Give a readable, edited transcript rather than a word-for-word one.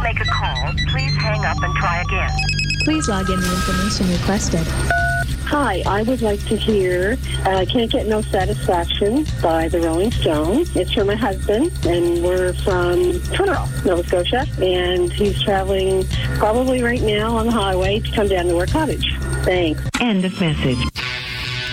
make a call, please hang up and try again. Please log in the information requested. Hi, I would like to hear Can't Get No Satisfaction by the Rolling Stones. It's for my husband, and we're from Toronto, Nova Scotia, and he's traveling probably right now on the highway to come down to our cottage. Thanks. End of message.